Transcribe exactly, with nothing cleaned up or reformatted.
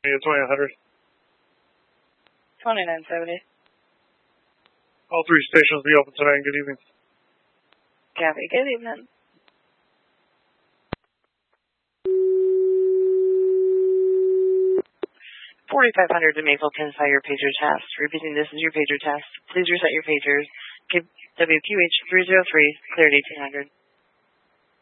twenty-nine hundred. twenty-nine seventy. All three stations will be open tonight. Good evening. Copy. Good evening. forty-five hundred to Maple, confirm your pager test. Repeating, this is your pager test. Please reset your pagers. Give W Q H three zero three, cleared eighteen hundred.